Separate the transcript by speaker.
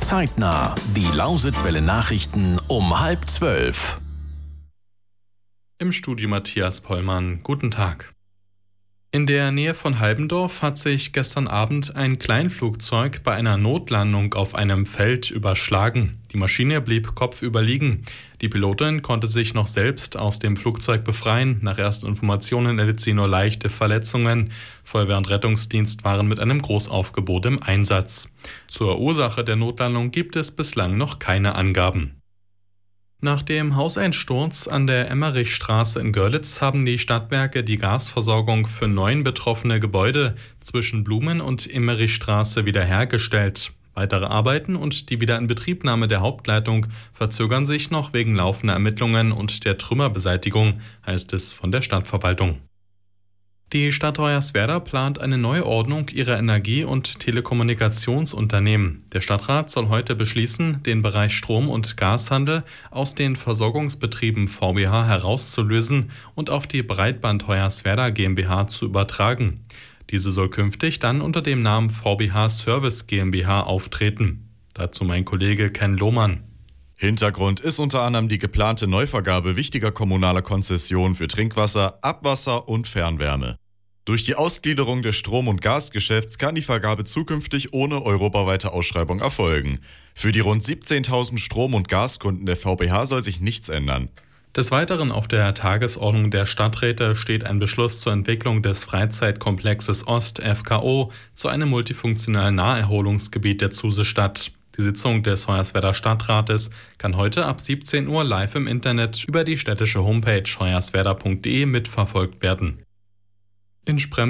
Speaker 1: Zeitnah. Die Lausitzwelle Nachrichten um 11:30.
Speaker 2: Im Studio Matthias Pollmann. Guten Tag. In der Nähe von Halbendorf hat sich gestern Abend ein Kleinflugzeug bei einer Notlandung auf einem Feld überschlagen. Die Maschine blieb kopfüber liegen. Die Pilotin konnte sich noch selbst aus dem Flugzeug befreien. Nach ersten Informationen erlitt sie nur leichte Verletzungen. Feuerwehr und Rettungsdienst waren mit einem Großaufgebot im Einsatz. Zur Ursache der Notlandung gibt es bislang noch keine Angaben. Nach dem Hauseinsturz an der Emmerichstraße in Görlitz haben die Stadtwerke die Gasversorgung für 9 betroffene Gebäude zwischen Blumen- und Emmerichstraße wiederhergestellt. Weitere Arbeiten und die Wiederinbetriebnahme der Hauptleitung verzögern sich noch wegen laufender Ermittlungen und der Trümmerbeseitigung, heißt es von der Stadtverwaltung. Die Stadt Hoyerswerda plant eine Neuordnung ihrer Energie- und Telekommunikationsunternehmen. Der Stadtrat soll heute beschließen, den Bereich Strom- und Gashandel aus den Versorgungsbetrieben VBH herauszulösen und auf die Breitband Hoyerswerda GmbH zu übertragen. Diese soll künftig dann unter dem Namen VBH Service GmbH auftreten. Dazu mein Kollege Ken Lohmann.
Speaker 3: Hintergrund ist unter anderem die geplante Neuvergabe wichtiger kommunaler Konzessionen für Trinkwasser, Abwasser und Fernwärme. Durch die Ausgliederung des Strom- und Gasgeschäfts kann die Vergabe zukünftig ohne europaweite Ausschreibung erfolgen. Für die rund 17.000 Strom- und Gaskunden der VBH soll sich nichts ändern.
Speaker 2: Des Weiteren auf der Tagesordnung der Stadträte steht ein Beschluss zur Entwicklung des Freizeitkomplexes Ost FKO zu einem multifunktionalen Naherholungsgebiet der Zusestadt. Die Sitzung des Hoyerswerda Stadtrates kann heute ab 17 Uhr live im Internet über die städtische Homepage hoyerswerda.de mitverfolgt werden. In